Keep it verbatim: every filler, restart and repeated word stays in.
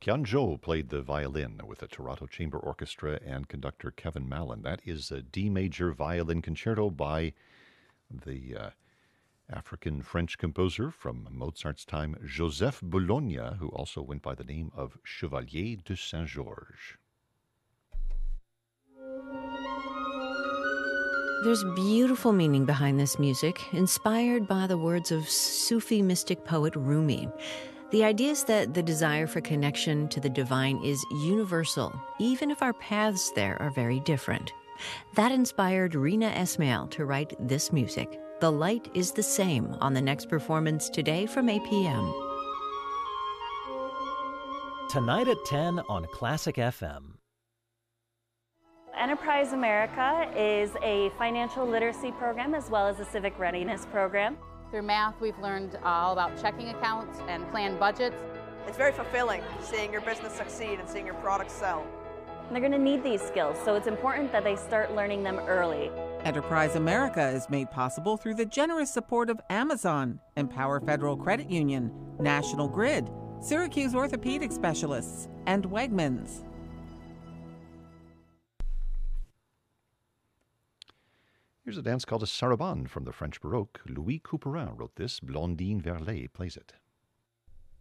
Kian Zhou played the violin with the Toronto Chamber Orchestra and conductor Kevin Mallon. That is a D major violin concerto by the uh, African-French composer from Mozart's time, Joseph Bologna, who also went by the name of Chevalier de Saint-Georges. There's beautiful meaning behind this music, inspired by the words of Sufi mystic poet Rumi. The idea is that the desire for connection to the divine is universal, even if our paths there are very different. That inspired Rina Esmail to write this music. The Light is the Same on the next performance today from eight p.m. Tonight at ten on Classic F M. Enterprise America is a financial literacy program as well as a civic readiness program. Through math, we've learned all about checking accounts and planned budgets. It's very fulfilling seeing your business succeed and seeing your products sell. And they're going to need these skills, so it's important that they start learning them early. Enterprise America is made possible through the generous support of Amazon, Empower Federal Credit Union, National Grid, Syracuse Orthopedic Specialists, and Wegmans. Here's a dance called a sarabande from the French Baroque. Louis Couperin wrote this. Blondine Verlet plays it.